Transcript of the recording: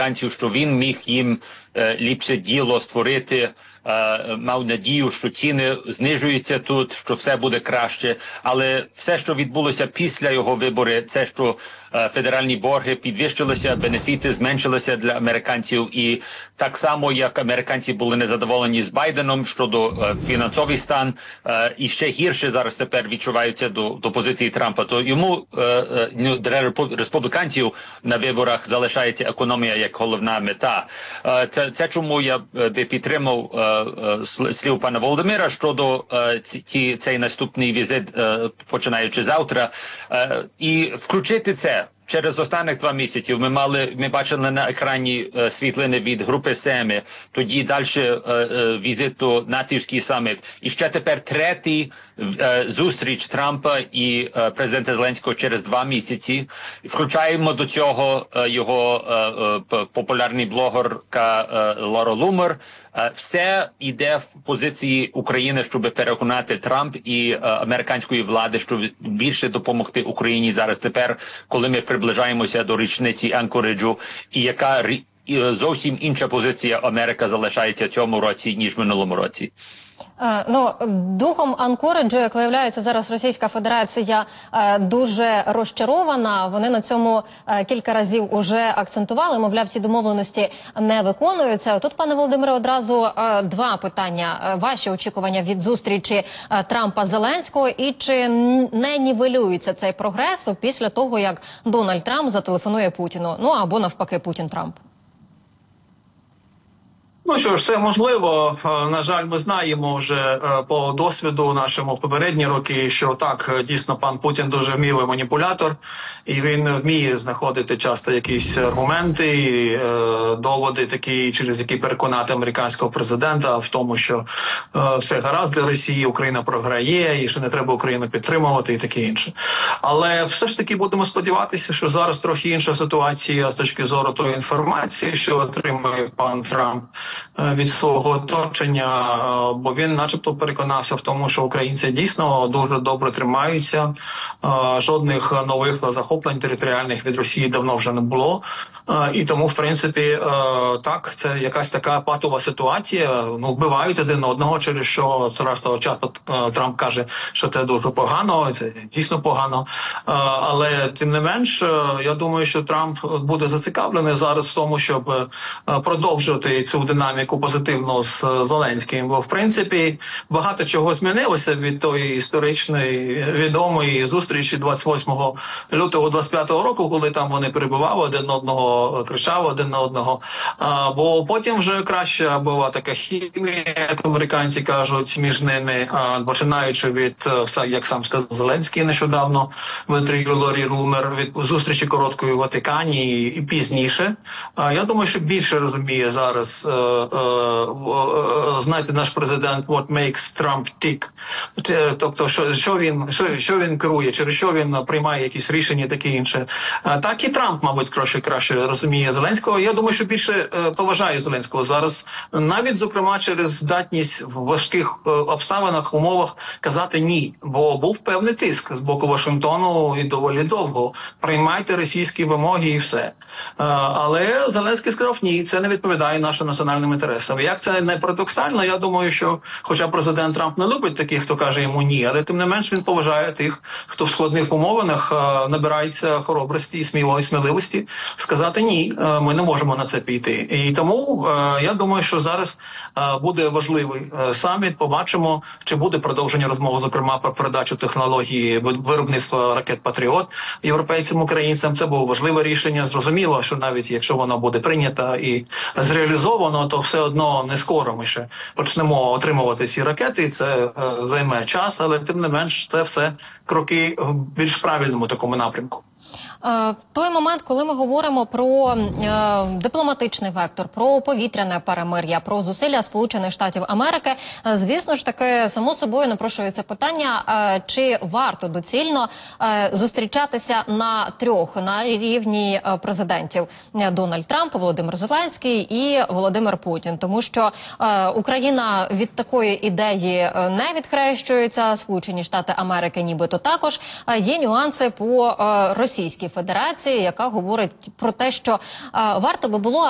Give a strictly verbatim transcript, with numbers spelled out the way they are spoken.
американців, що він міг їм ліпше діло створити, мав надію, що ціни знижуються тут, що все буде краще. Але все, що відбулося після його виборів, це, що федеральні борги підвищилися, бенефіти зменшилися для американців. І так само, як американці були незадоволені з Байденом щодо фінансовий стан, і ще гірше зараз тепер відчуваються до, до позиції Трампа, то йому для республіканців на виборах залишається економія як головна мета. Це, це чому я би підтримав слів пана Володимира щодо ці, цей наступний візит, починаючи завтра, і включити це. Через останніх два місяці ми мали, ми бачили на екрані е, світлини від групи Семи, тоді далі е, е, візит до натівський саміт. І ще тепер третій е, зустріч Трампа і е, президента Зеленського через два місяці. Включаємо до цього е, його е, е, популярний блогерка е, Лора Лумер. Е, все йде в позиції України, щоб переконати Трамп і е, американської влади, щоб більше допомогти Україні зараз тепер, коли ми приближаємося до річниці Анкориджу, і яка зовсім інша позиція Америка залишається цьому році, ніж в минулому році. Е, ну, духом Анкориджу, як виявляється, зараз Російська Федерація е, дуже розчарована. Вони на цьому е, кілька разів уже акцентували, мовляв, ці домовленості не виконуються. Тут, пане Володимире, одразу е, два питання. Ваші очікування від зустрічі е, Трампа-Зеленського, і чи не нівелюється цей прогрес після того, як Дональд Трамп зателефонує Путіну? Ну, або навпаки, Путін-Трамп. Ну що ж, це можливо. На жаль, ми знаємо вже по досвіду нашому попередні роки, що так, дійсно, пан Путін дуже вмілий маніпулятор, і він вміє знаходити часто якісь аргументи, доводи такі, через які переконати американського президента в тому, що все гаразд для Росії, Україна програє, і що не треба Україну підтримувати і таке інше. Але все ж таки будемо сподіватися, що зараз трохи інша ситуація з точки зору тої інформації, що отримує пан Трамп від свого оточення, бо він начебто переконався в тому, що українці дійсно дуже добре тримаються, жодних нових захоплень територіальних від Росії давно вже не було, і тому, в принципі, так, це якась така патова ситуація, ну, вбивають один одного, через що часто, часто Трамп каже, що це дуже погано, це дійсно погано, але тим не менш, я думаю, що Трамп буде зацікавлений зараз в тому, щоб продовжувати цю динаміку позитивно з Зеленським, бо в принципі багато чого змінилося від тої історичної відомої зустрічі двадцять восьмого лютого двадцять п'ятого року, коли там вони перебували один одного, кричали один на одного, а, бо потім вже краще була така хімія, як американці кажуть, між ними, а, починаючи від, як сам сказав Зеленський нещодавно в інтерв'ю Лорі Лумер, від зустрічі короткої в Ватикані і, і пізніше. А, я думаю, що більше розуміє зараз знаєте, наш президент what makes Trump tick. Тобто, що, що, він, що, що він керує, через що він приймає якісь рішення, таке інше. Так і Трамп, мабуть, краще, краще розуміє Зеленського. Я думаю, що більше поважає Зеленського зараз, навіть, зокрема, через здатність в важких обставинах, умовах казати ні. Бо був певний тиск з боку Вашингтону і доволі довго. Приймайте російські вимоги і все. Але Зеленський сказав ні, це не відповідає нашим національним інтересам. Як це не парадоксально, я думаю, що хоча президент Трамп не любить таких, хто каже йому ні, але тим не менш він поважає тих, хто в складних умовах набирається хоробрості і смілої сміливості сказати ні, ми не можемо на це піти. І тому я думаю, що зараз буде важливий саміт, побачимо, чи буде продовження розмови, зокрема, про передачу технології виробництва ракет «Патріот» європейцям, українцям. Це було важливе рішення. Зрозуміло, що навіть якщо воно буде прийнято і зреалізовано, то все одно не скоро ми ще почнемо отримувати ці ракети, це е, займе час, але тим не менш це все кроки в більш правильному такому напрямку. В той момент, коли ми говоримо про е, дипломатичний вектор, про повітряне перемир'я, про зусилля Сполучених Штатів Америки, е, звісно ж таки, само собою напрошується питання, е, чи варто доцільно е, зустрічатися на трьох, на рівні е, президентів Дональд Трамп, Володимир Зеленський і Володимир Путін. Тому що е, Україна від такої ідеї не відхрещується, Сполучені Штати Америки нібито також. Е, є нюанси по е, Російській Федерації, яка говорить про те, що е, варто би було